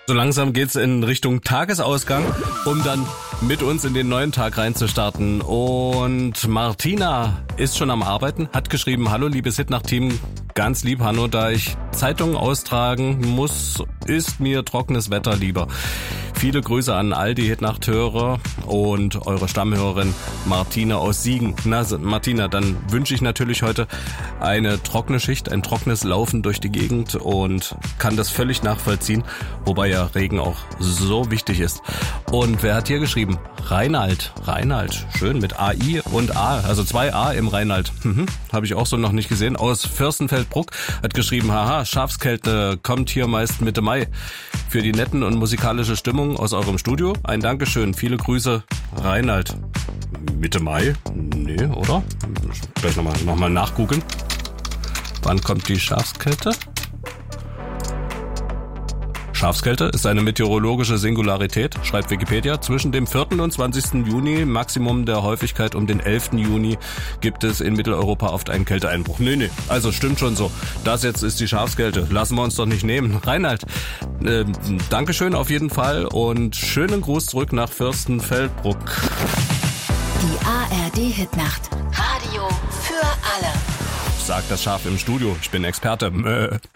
So langsam geht's in Richtung Tagesausgang, um dann mit uns in den neuen Tag reinzustarten. Und Martina ist schon am Arbeiten, hat geschrieben, hallo liebes Hitnacht-Team, ganz lieb Hanno, da ich Zeitungen austragen muss, ist mir trockenes Wetter lieber. Viele Grüße an all die Hitnacht-Hörer und eure Stammhörerin Martina aus Siegen. Na Martina, dann wünsche ich natürlich heute eine trockene Schicht, ein trockenes Laufen durch die Gegend und kann das völlig nachvollziehen, wobei ja Regen auch so wichtig ist. Und wer hat hier geschrieben? Reinhard, schön mit AI und A, also 2 A im Reinhard. Habe ich auch so noch nicht gesehen. Aus Fürstenfeldbruck hat geschrieben, haha, Schafskälte kommt hier meist Mitte Mai. Für die netten und musikalische Stimmung aus eurem Studio ein Dankeschön. Viele Grüße, Reinhard. Mitte Mai? Nee, oder? Gleich nochmal nachgucken. Wann kommt die Schafskälte? Schafskälte ist eine meteorologische Singularität, schreibt Wikipedia. Zwischen dem 4. und 20. Juni, Maximum der Häufigkeit um den 11. Juni, gibt es in Mitteleuropa oft einen Kälteeinbruch. Nee, also stimmt schon so. Das jetzt ist die Schafskälte. Lassen wir uns doch nicht nehmen. Reinhard, Dankeschön auf jeden Fall und schönen Gruß zurück nach Fürstenfeldbruck. Die ARD-Hitnacht. Radio für alle. Sagt das Schaf im Studio. Ich bin Experte.